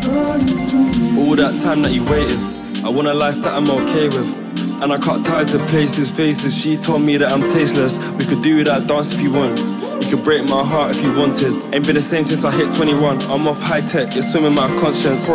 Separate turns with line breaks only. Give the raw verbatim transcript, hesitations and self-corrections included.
All that time that you waited, I want a life that I'm okay with. And I cut ties with places, faces. She told me that I'm tasteless. We could do that dance if you want. You could break my heart if you wanted. Ain't been the same since I hit twenty-one. I'm off high tech, it's swimming my conscience.